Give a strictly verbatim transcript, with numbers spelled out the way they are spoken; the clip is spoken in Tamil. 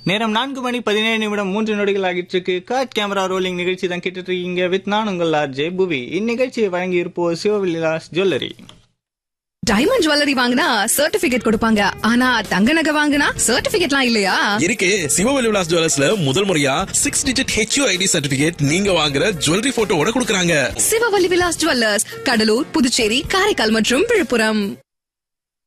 நேரம் நான்கு மணி பதினேழு நிமிடம் மூன்று நொடிகள் ஆகிட்டு இருக்கு. காட் கேமரா ரோலிங் நிகழ்ச்சி தான் கேட்டுட்டு இருக்கீங்க. வித் நான் உங்கள் ஆர்ஜே புவி. இந்நிகழ்ச்சியை வழங்கி இருப்போர் சிவவிலாஸ் ஜுவல்லரி. டைமண்ட் ஜுவல்லரி வாங்கினா சர்டிபிகேட் கொடுப்பாங்க, ஆனா தங்க நகை வாங்கினா சர்டிபிகேட்லாம் இல்லையா? இருக்கு. சிவவெளி விலாஸ் ஜுவல்லர்ஸ்ல முதல் முறையா சிக்ஸ் டிஜிட் ஹெச்யூஐடி சர்டிபிகேட் நீங்க வாங்குற ஜுவல்லரி போட்டோவோட கொடுக்கறாங்க. சிவவெளி விலாஸ் ஜுவல்லர்ஸ், கடலூர், புதுச்சேரி, காரைக்கால் மற்றும் விழுப்புரம்.